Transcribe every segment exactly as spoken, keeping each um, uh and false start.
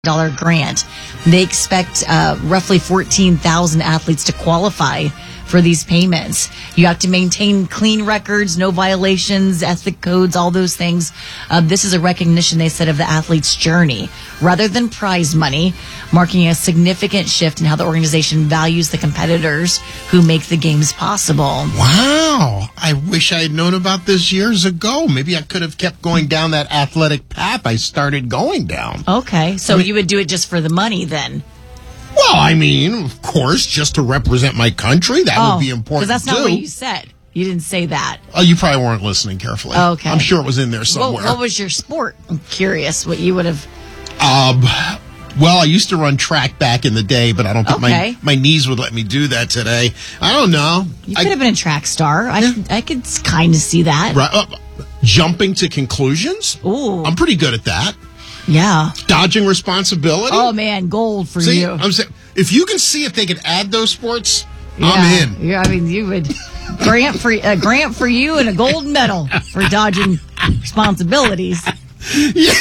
dollar grant. They expect uh, roughly fourteen thousand athletes to qualify for these payments. You have to maintain clean records, no violations, ethic codes, all those things. Uh, this is a recognition, they said, of the athlete's journey rather than prize money, marking a significant shift in how the organization values the competitors who make the games possible. Wow. I wish I had known about this years ago. Maybe I could have kept going down that athletic path I started going down. Okay, so I mean, you would do it just for the money then? Well, I mean, of course, just to represent my country, that oh, would be important, because that's not too. what you said. You didn't say that. Oh, you probably weren't listening carefully. Okay. I'm sure it was in there somewhere. What, what was your sport? I'm curious what you would have... Um, well, I used to run track back in the day, but I don't think Okay. my, my knees would let me do that today. I don't know. You I, could have been a track star. I, Yeah. I could kind of see that. Right, uh, jumping to conclusions? Ooh. I'm pretty good at that. Yeah. Dodging responsibility? Oh, man, gold for See, you. I'm saying, if you can see if they could add those sports, yeah. I'm in. Yeah, I mean, you would... grant for a grant for you and a gold medal for dodging responsibilities. Yeah.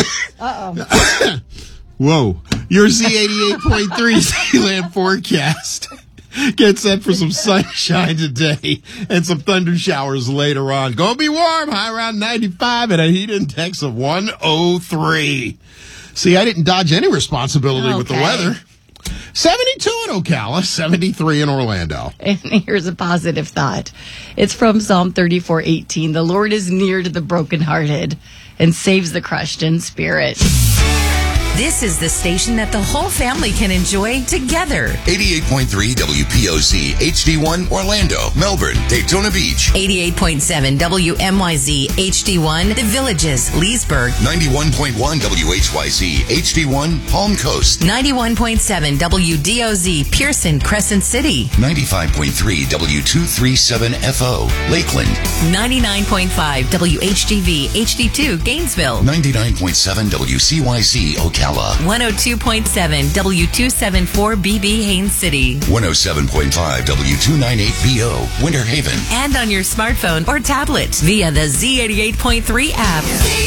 Uh-oh. Whoa. Your Z eighty-eight point three Sealand forecast. Get set for some sunshine today and some thunder showers later on. Gonna be warm, high around ninety-five and a heat index of one oh three. See, I didn't dodge any responsibility Okay. with the weather. seventy-two in Ocala, seventy-three in Orlando. And here's a positive thought. It's from Psalm thirty-four eighteen. The Lord is near to the brokenhearted and saves the crushed in spirit. This is the station that the whole family can enjoy together. eighty-eight point three W P O Z H D one Orlando, Melbourne, Daytona Beach. eighty-eight point seven W M Y Z H D one The Villages, Leesburg. ninety-one point one W H Y Z H D one Palm Coast. ninety-one point seven W D O Z Pearson, Crescent City. ninety-five point three W two thirty-seven F O Lakeland. ninety-nine point five W H G V H D two Gainesville. ninety-nine point seven W C Y Z Ocala. one oh two point seven W two seventy-four B B Haines City. one oh seven point five W two ninety-eight B O Winter Haven. And on your smartphone or tablet via the Z eighty-eight point three app.